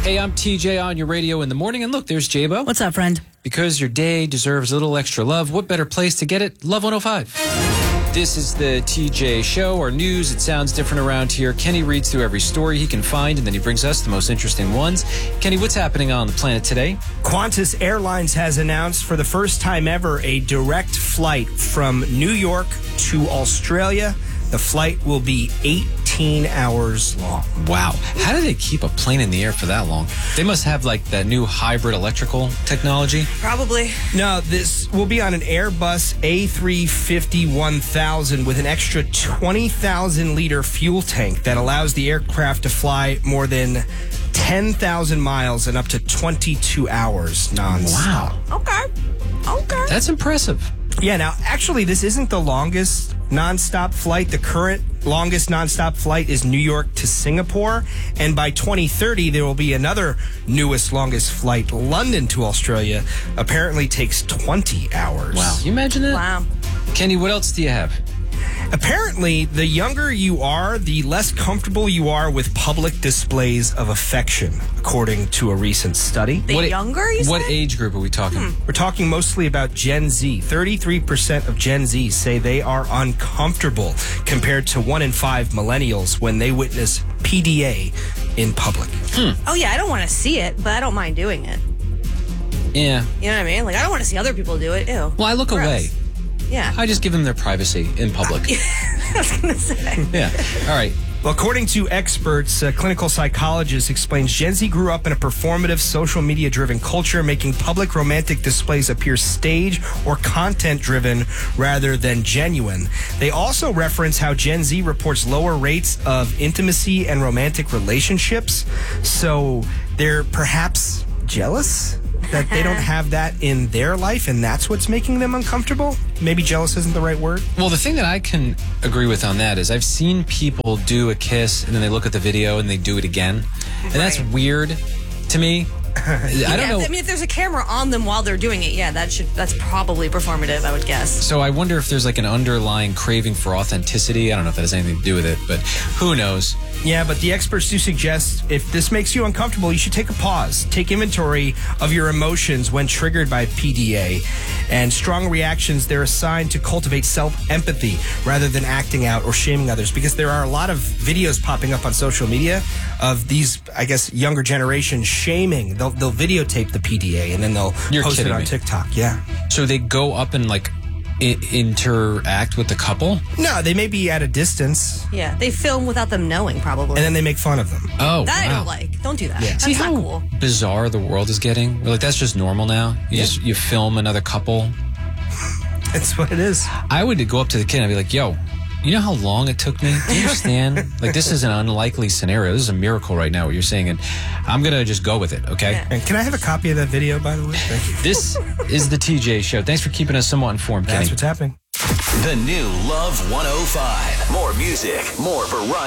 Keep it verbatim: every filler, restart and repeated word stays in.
Hey, I'm T J on your radio in the morning. And look, there's J-Bo. What's up, friend? Because your day deserves a little extra love, what better place to get it? Love one oh five. This is the T J Show, our news. It sounds different around here. Kenny reads through every story he can find, and then he brings us the most interesting ones. Kenny, what's happening on the planet today? Qantas Airlines has announced for the first time ever a direct flight from New York to Australia. The flight will be eighteen hours long. Wow. How do they keep a plane in the air for that long? They must have like that new hybrid electrical technology. Probably. No, this will be on an Airbus A three fifty one thousand with an extra twenty thousand liter fuel tank that allows the aircraft to fly more than ten thousand miles in up to twenty-two hours nonstop. Wow. Okay. Okay. That's impressive. Yeah, now, actually, this isn't the longest nonstop flight. The current longest nonstop flight is New York to Singapore. And by twenty thirty, there will be another newest, longest flight, London to Australia. Apparently takes twenty hours. Wow. Can you imagine that? Wow. Kenny, what else do you have? Apparently, the younger you are, the less comfortable you are with public displays of affection, according to a recent study. The what, younger, you What said? age group are we talking? Hmm. We're talking mostly about Gen Z. thirty-three percent of Gen Z say they are uncomfortable compared to one in five millennials when they witness P D A in public. Hmm. Oh, yeah, I don't want to see it, but I don't mind doing it. Yeah. You know what I mean? Like, I don't want to see other people do it. Ew. Well, I look Gross. away. Yeah. I just give them their privacy in public. I was going to say. Yeah. All right. Well, according to experts, a clinical psychologist explains Gen Z grew up in a performative, social media-driven culture, making public romantic displays appear staged or content-driven rather than genuine. They also reference how Gen Z reports lower rates of intimacy and romantic relationships, so they're perhaps jealous that they don't have that in their life, and that's what's making them uncomfortable. Maybe jealous isn't the right word. Well, the thing that I can agree with on that is I've seen people do a kiss and then they look at the video and they do it again. And that's Right. weird to me. I yeah, don't know. I mean, if there's a camera on them while they're doing it, yeah, that should that's probably performative, I would guess. So I wonder if there's like an underlying craving for authenticity. I don't know if that has anything to do with it, but who knows? Yeah, but the experts do suggest if this makes you uncomfortable, you should take a pause. Take inventory of your emotions when triggered by P D A. And strong reactions, they're assigned to cultivate self-empathy rather than acting out or shaming others. Because there are a lot of videos popping up on social media of these, I guess, younger generations shaming. They'll, they'll videotape the P D A and then they'll You're post it kidding on me. TikTok. Yeah. So they go up and like I- interact with the couple? No, they may be at a distance Yeah, they film without them knowing, probably. and then they make fun of them. Oh, that I wow. don't like. Don't do that. Yeah. That's See not how cool. bizarre the world is getting? Like that's just normal now. You Yeah. just you film another couple. That's what it is. I would go up to the kid and I'd be like, "Yo, you know how long it took me? Do you understand? Like this is an unlikely scenario. This is a miracle right now what you're saying, and I'm gonna just go with it. Okay." Yeah. And can I have a copy of that video, by the way? Thank you. This is the T J Show. Thanks for keeping us somewhat informed, Kenny. That's what's happening. The new Love one oh five. More music, more variety.